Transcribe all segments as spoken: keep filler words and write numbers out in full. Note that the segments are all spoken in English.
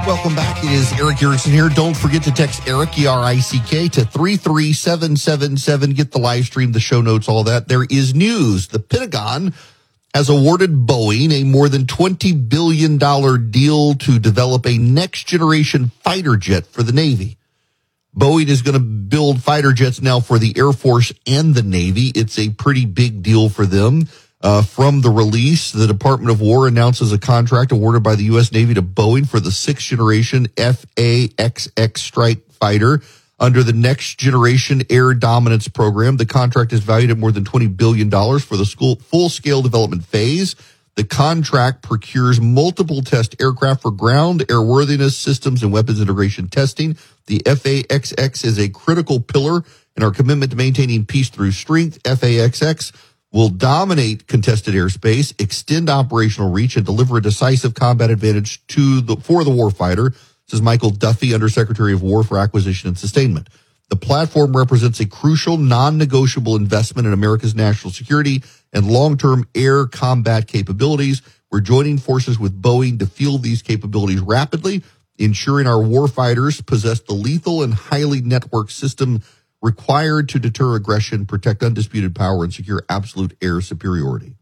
Welcome back. It is Eric Erickson here. Don't forget to text Eric, E R I C K, to three three seven seven seven. Get the live stream, the show notes, all that. There is news. The Pentagon has awarded Boeing a more than twenty billion dollars deal to develop a next-generation fighter jet for the Navy. Boeing is going to build fighter jets now for the Air Force and the Navy. It's a pretty big deal for them. Uh, from the release, the Department of War announces a contract awarded by the U S Navy to Boeing for the sixth generation F A X X strike fighter under the Next Generation Air Dominance Program. The contract is valued at more than twenty billion dollars for the school, full-scale development phase. The contract procures multiple test aircraft for ground airworthiness systems and weapons integration testing. The F A X X is a critical pillar in our commitment to maintaining peace through strength. F A X X will dominate contested airspace, extend operational reach, and deliver a decisive combat advantage to the for the warfighter, says Michael Duffy, Undersecretary of War for Acquisition and Sustainment. The platform represents a crucial, non-negotiable investment in America's national security and long-term air combat capabilities. We're joining forces with Boeing to field these capabilities rapidly, ensuring our warfighters possess the lethal and highly networked system required to deter aggression, protect undisputed power, and secure absolute air superiority.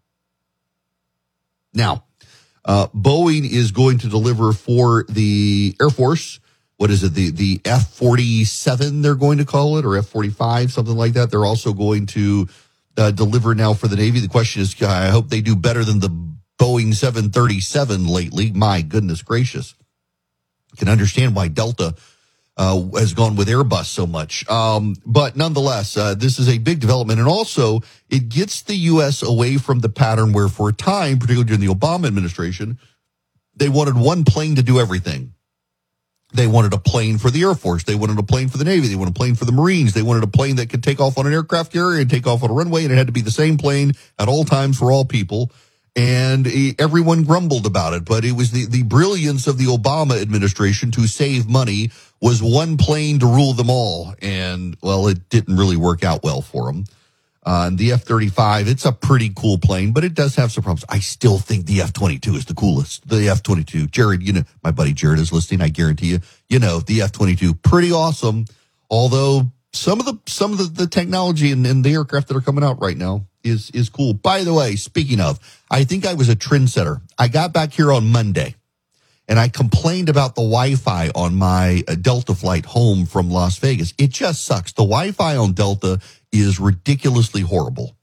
Now, uh, Boeing is going to deliver for the Air Force, what is it, the, the F forty-seven they're going to call it, or F forty-five, something like that. They're also going to uh, deliver now for the Navy. The question is, I hope they do better than the Boeing seven thirty-seven lately. My goodness gracious. You can understand why Delta Uh, has gone with Airbus so much. Um, but nonetheless, uh, this is a big development. And also, it gets the U S away from the pattern where for a time, particularly during the Obama administration, they wanted one plane to do everything. They wanted a plane for the Air Force. They wanted a plane for the Navy. They wanted a plane for the Marines. They wanted a plane that could take off on an aircraft carrier and take off on a runway, and it had to be the same plane at all times for all people. And everyone grumbled about it, but it was the, the brilliance of the Obama administration to save money was one plane to rule them all. And, well, it didn't really work out well for them. Uh, and the F thirty-five, it's a pretty cool plane, but it does have some problems. I still think the F twenty-two is the coolest. The F twenty-two, Jared, you know, my buddy Jared is listening. I guarantee you, you know, the F twenty-two, pretty awesome. Although some of the, some of the, the technology and, and the aircraft that are coming out right now is, is cool. By the way, speaking of, I think I was a trendsetter. I got back here on Monday and I complained about the Wi-Fi on my Delta flight home from Las Vegas. It just sucks. The Wi-Fi on Delta is ridiculously horrible.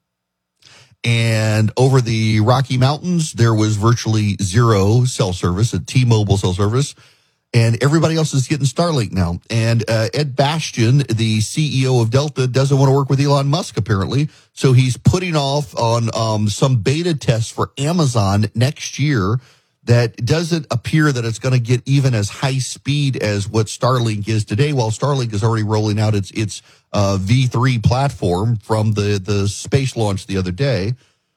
And over the Rocky Mountains, there was virtually zero cell service, a T-Mobile cell service. And everybody else is getting Starlink now. And uh, Ed Bastian, the C E O of Delta, doesn't want to work with Elon Musk, apparently. So he's putting off on um, some beta tests for Amazon next year that doesn't appear that it's going to get even as high speed as what Starlink is today, while Starlink is already rolling out its its uh, V three platform from the, the space launch the other day.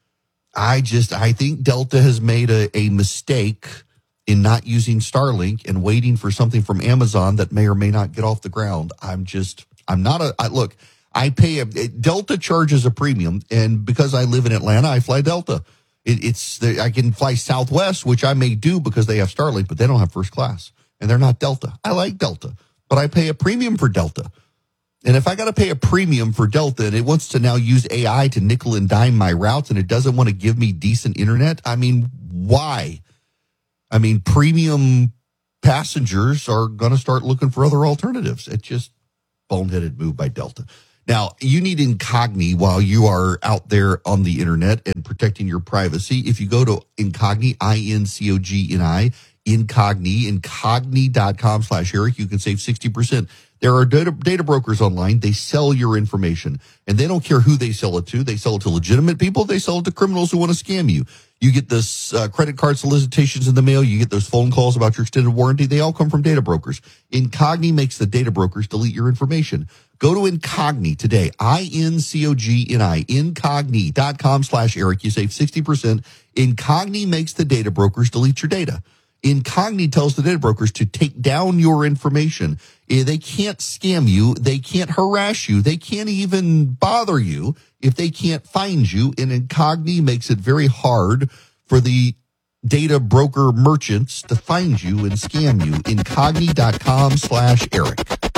I just, I think Delta has made a, a mistake in not using Starlink and waiting for something from Amazon that may or may not get off the ground. I'm just, I'm not a, I, look, I pay a, Delta charges a premium, and because I live in Atlanta, I fly Delta. It, it's, I can fly Southwest, which I may do because they have Starlink, but they don't have first class, and they're not Delta. I like Delta, but I pay a premium for Delta. And if I got to pay a premium for Delta and it wants to now use A I to nickel and dime my routes and it doesn't want to give me decent internet, I mean, why? I mean, premium passengers are going to start looking for other alternatives. It's just boneheaded move by Delta. Now, you need Incogni while you are out there on the internet and protecting your privacy. If you go to Incogni, I N C O G N I, Incogni, incogni.com slash Eric, you can save sixty percent. There are data, data brokers online. They sell your information, and they don't care who they sell it to. They sell it to legitimate people. They sell it to criminals who want to scam you. You get this uh, credit card solicitations in the mail. You get those phone calls about your extended warranty. They all come from data brokers. Incogni makes the data brokers delete your information. Go to Incogni today, I N C O G N I, incogni.com slash Eric. You save sixty percent. Incogni makes the data brokers delete your data. Incogni tells the data brokers to take down your information. They can't scam you. They can't harass you. They can't even bother you if they can't find you. And Incogni makes it very hard for the data broker merchants to find you and scam you. Incogni.com slash Eric.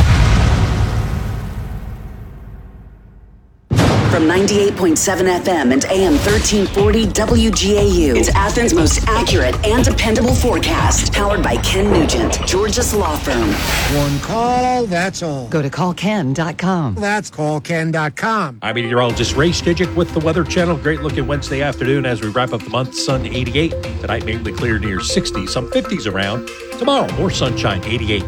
From ninety-eight point seven F M and A M thirteen forty W G A U. It's Athens' most accurate and dependable forecast. Powered by Ken Nugent, Georgia's law firm. One call, that's all. Go to call ken dot com. That's call ken dot com. I'm meteorologist Ray Stidgick with the Weather Channel. Great looking Wednesday afternoon as we wrap up the month. Sun eighty-eight. Tonight mainly clear near sixty. Some fifties around. Tomorrow more sunshine, eighty-eight.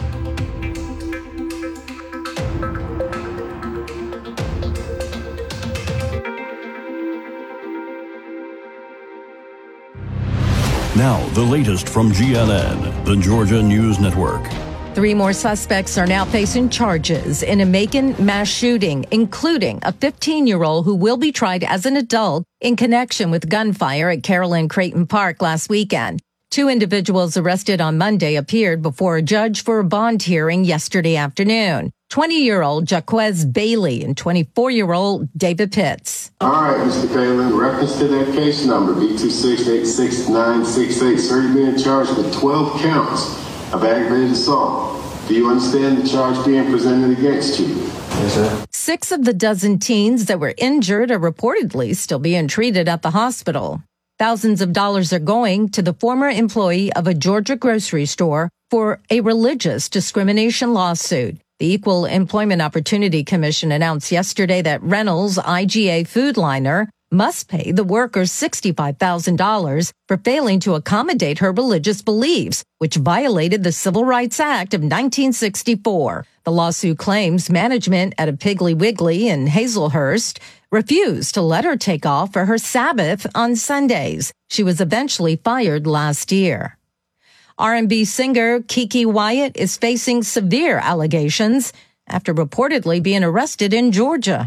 Now, the latest from G N N, the Georgia News Network. Three more suspects are now facing charges in a Macon mass shooting, including a fifteen-year-old who will be tried as an adult in connection with gunfire at Carolyn Creighton Park last weekend. Two individuals arrested on Monday appeared before a judge for a bond hearing yesterday afternoon. twenty-year-old Jaquez Bailey and twenty-four-year-old David Pitts. All right, Mister Palin, reference to that case number, B two six eight six nine six eight, sir, you're being charged with twelve counts of aggravated assault. Do you understand the charge being presented against you? Yes, sir. Six of the dozen teens that were injured are reportedly still being treated at the hospital. Thousands of dollars are going to the former employee of a Georgia grocery store for a religious discrimination lawsuit. The Equal Employment Opportunity Commission announced yesterday that Reynolds I G A Food Liner must pay the worker sixty-five thousand dollars for failing to accommodate her religious beliefs, which violated the Civil Rights Act of nineteen sixty-four. The lawsuit claims management at a Piggly Wiggly in Hazelhurst refused to let her take off for her Sabbath on Sundays. She was eventually fired last year. R and B singer Keke Wyatt is facing severe allegations after reportedly being arrested in Georgia.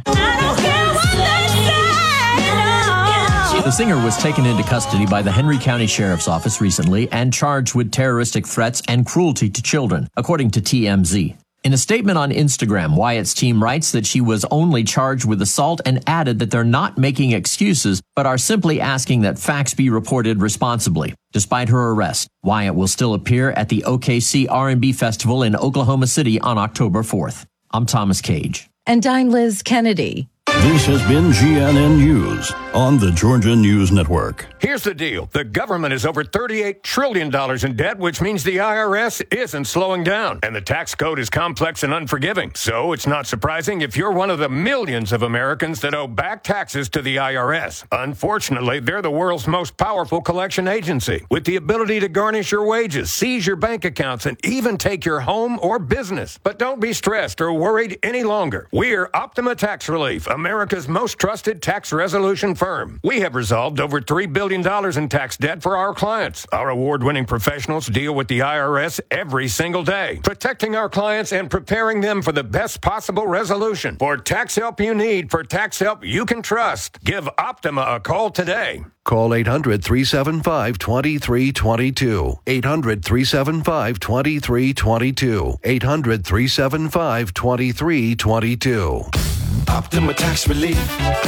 The singer was taken into custody by the Henry County Sheriff's Office recently and charged with terroristic threats and cruelty to children, according to T M Z. In a statement on Instagram, Wyatt's team writes that she was only charged with assault and added that they're not making excuses, but are simply asking that facts be reported responsibly. Despite her arrest, Wyatt will still appear at the O K C R and B Festival in Oklahoma City on October fourth. I'm Thomas Cage. And I'm Liz Kennedy. This has been G N N News on the Georgia News Network. Here's the deal. The government is over thirty-eight trillion dollars in debt, which means the I R S isn't slowing down. And the tax code is complex and unforgiving. So it's not surprising if you're one of the millions of Americans that owe back taxes to the I R S. Unfortunately, they're the world's most powerful collection agency, with the ability to garnish your wages, seize your bank accounts, and even take your home or business. But don't be stressed or worried any longer. We're Optima Tax Relief, America's most trusted tax resolution firm. We have resolved over three billion dollars in tax debt for our clients. Our award-winning professionals deal with the I R S every single day, protecting our clients and preparing them for the best possible resolution. For tax help you need, for tax help you can trust, give Optima a call today. Call eight hundred, three seven five, two three two two. eight hundred, three seven five, two three two two. eight hundred, three seven five, two three two two. Optima Tax Relief.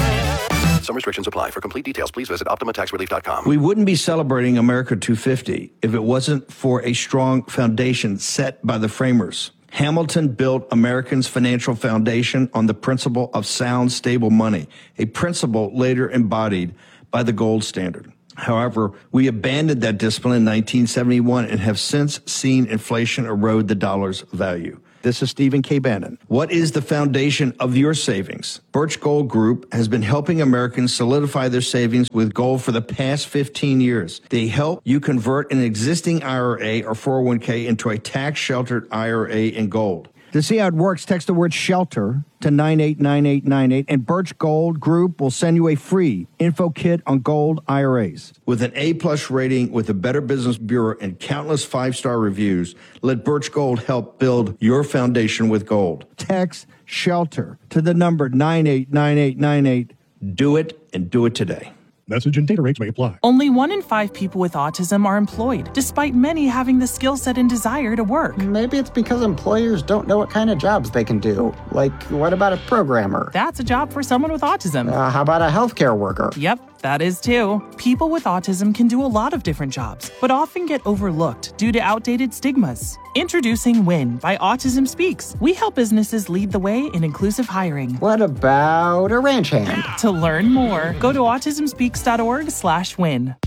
Some restrictions apply. For complete details, please visit optima tax relief dot com. We wouldn't be celebrating America two fifty if it wasn't for a strong foundation set by the framers. Hamilton built Americans' financial foundation on the principle of sound, stable money, a principle later embodied by the gold standard. However, we abandoned that discipline in nineteen seventy-one and have since seen inflation erode the dollar's value. This is Stephen K. Bannon. What is the foundation of your savings? Birch Gold Group has been helping Americans solidify their savings with gold for the past fifteen years. They help you convert an existing I R A or four oh one k into a tax-sheltered I R A in gold. To see how it works, text the word SHELTER to nine eight nine eight nine eight, and Birch Gold Group will send you a free info kit on gold I R As. With an A-plus rating with the Better Business Bureau and countless five-star reviews, let Birch Gold help build your foundation with gold. Text SHELTER to the number nine eight nine eight nine eight. Do it, and do it today. Message and data rates may apply. Only one in five people with autism are employed, despite many having the skill set and desire to work. Maybe it's because employers don't know what kind of jobs they can do. Like, what about a programmer? That's a job for someone with autism. Uh, how about a healthcare worker? Yep, That is too. People with autism can do a lot of different jobs, but often get overlooked due to outdated stigmas. Introducing WIN by Autism Speaks. We help businesses lead the way in inclusive hiring. What about a ranch hand? To learn more, go to autism speaks dot org slash win.